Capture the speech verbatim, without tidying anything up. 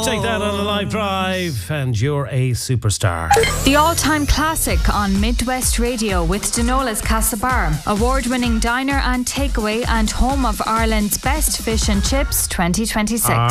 take that on a live drive, and you're a superstar. The all-time classic on Midwest Radio with Denola's Castlebar, award-winning diner and takeaway and home of Ireland's best fish and chips twenty twenty-six.